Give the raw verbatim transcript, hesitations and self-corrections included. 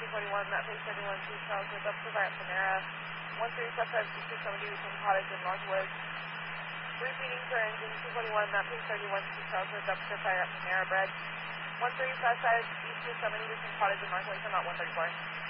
two forty-one, map page thirty-one, two Charles, with up to fire at Panera. one three five five, two seventy, between Cottage and Northwood. Repeating for engine two forty-one, map page thirty-one, two Charles, with up to fire at Panera Bread. one three five five, two seventy, between Cottage and Northwood, come out one thirty-four.